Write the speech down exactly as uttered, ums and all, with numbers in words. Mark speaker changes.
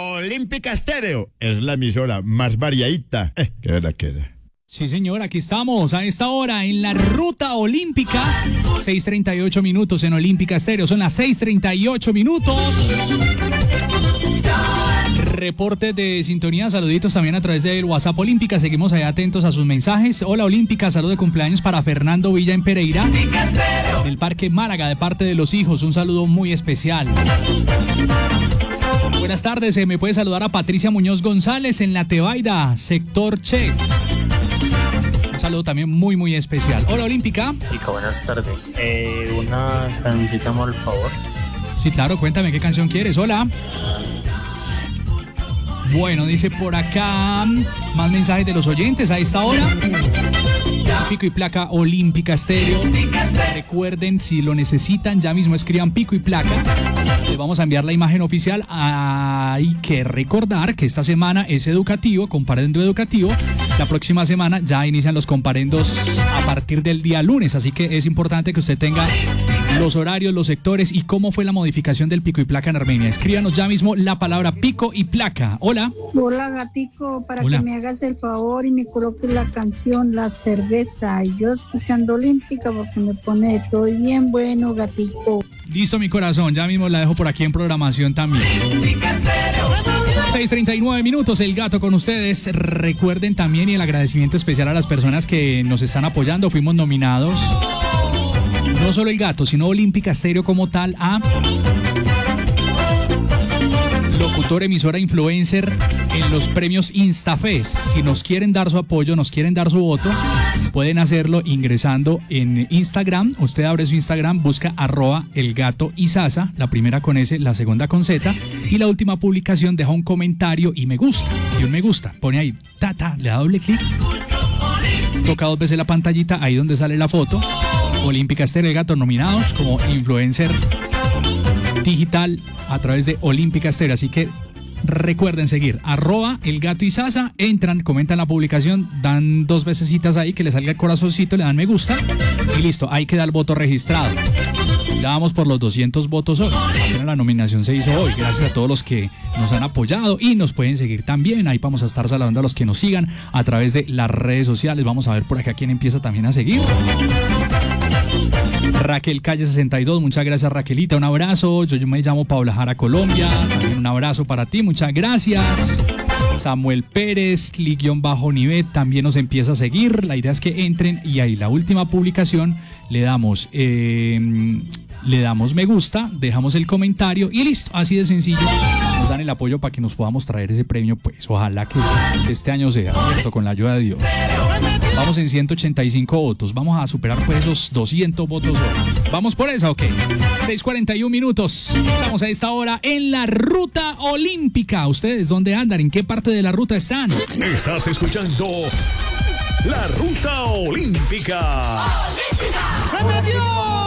Speaker 1: Olímpica Estéreo es la emisora más variadita. Eh, qué verdad que era.
Speaker 2: Sí, señor, aquí estamos a esta hora en la Ruta Olímpica. seis treinta y ocho minutos en Olímpica Estéreo. Son las seis treinta y ocho minutos. Reportes de sintonía, saluditos también a través del WhatsApp Olímpica. Seguimos ahí atentos a sus mensajes. Hola Olímpica, saludo de cumpleaños para Fernando Villa en Pereira, en el Parque Málaga, de parte de los hijos. Un saludo muy especial. Buenas tardes, eh, me puede saludar a Patricia Muñoz González en La Tebaida, sector Che. Un saludo también muy muy especial. Hola Olímpica.
Speaker 3: Chica, buenas tardes. Eh, una camiseta, por favor.
Speaker 2: Sí, claro, cuéntame qué canción quieres. Hola. Bueno, dice por acá más mensajes de los oyentes a esta hora. Pico y placa Olímpica Estéreo. Recuerden, si lo necesitan, ya mismo escriban pico y placa. Les vamos a enviar la imagen oficial. Hay que recordar que esta semana es educativo, comparendo educativo. La próxima semana ya inician los comparendos a partir del día lunes, así que es importante que usted tenga los horarios, los sectores y cómo fue la modificación del pico y placa en Armenia. Escríbanos ya mismo la palabra pico y placa. Hola.
Speaker 4: Hola, gatico, para
Speaker 2: Hola.
Speaker 4: que me hagas el favor y me coloques la canción La Cerveza. Y yo escuchando Olímpica porque me pone de todo bien bueno, gatico.
Speaker 2: Listo, mi corazón, ya mismo la dejo por aquí en programación también. seis treinta y nueve minutos, El Gato con ustedes. Recuerden también, y el agradecimiento especial a las personas que nos están apoyando. Fuimos nominados, no solo El Gato, sino Olímpica Estéreo como tal, a locutor, emisora, influencer en los premios InstaFest. Si nos quieren dar su apoyo, nos quieren dar su voto, pueden hacerlo ingresando en Instagram. Usted abre su Instagram, busca arroba El Gato y Sasa, la primera con S, la segunda con Z, y la última publicación deja un comentario y me gusta, y un me gusta, pone ahí, tata, le da doble clic, toca dos veces la pantallita, ahí donde sale la foto, Olímpica Estéreo, El Gato, nominados como influencer digital a través de Olímpica Estéreo. Así que recuerden seguir arroba El Gato y Sasa, entran, comentan la publicación, dan dos vecesitas ahí que le salga el corazoncito, le dan me gusta y listo, ahí queda el voto registrado. Ya vamos por los doscientos votos hoy. La nominación se hizo hoy, gracias a todos los que nos han apoyado y nos pueden seguir también. Ahí vamos a estar saludando a los que nos sigan a través de las redes sociales. Vamos a ver por acá quién empieza también a seguir. Raquel Calle sesenta y dos, muchas gracias Raquelita, un abrazo. Yo, yo me llamo Paula Jara Colombia, también un abrazo para ti, muchas gracias. Samuel Pérez, Click-Nivet también nos empieza a seguir. La idea es que entren y ahí la última publicación le damos eh, le damos me gusta, dejamos el comentario y listo, así de sencillo. Nos dan el apoyo para que nos podamos traer ese premio, pues ojalá que este año sea, ¿cierto? Con la ayuda de Dios. Vamos en ciento ochenta y cinco votos, vamos a superar pues esos doscientos votos hoy. ¿Vamos por esa? Ok. seis cuarenta y uno minutos, estamos a esta hora en la Ruta Olímpica. ¿Ustedes dónde andan? ¿En qué parte de la ruta están?
Speaker 5: Estás escuchando la Ruta Olímpica.
Speaker 2: ¡Olímpica! ¡Se metió!